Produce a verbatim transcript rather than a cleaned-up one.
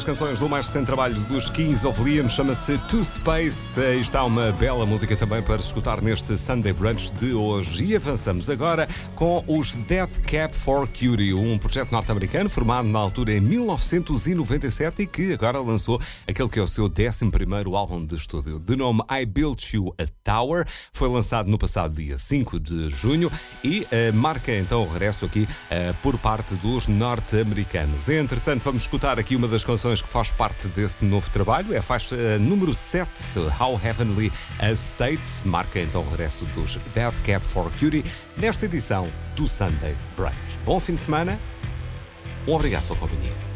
das canções do mais recente trabalho dos Kings of Leon, chama-se To Space. Aí está uma bela música também para escutar neste Sunday Brunch de hoje. E avançamos agora com os Death Cab for Cutie, um projeto norte-americano formado na altura em mil novecentos e noventa e sete e que agora lançou aquele que é o seu décimo primeiro álbum de estúdio. De nome I Built You a Tower, foi lançado no passado dia cinco de junho e uh, marca então o regresso aqui uh, por parte dos norte-americanos. Entretanto, vamos escutar aqui uma das canções que faz parte desse novo trabalho, é a faixa uh, número sete, How Heavenly a State, marca então o regresso dos Death Cab for Cutie nesta edição do Sunday Brunch. Bom fim de semana, um obrigado pela companhia.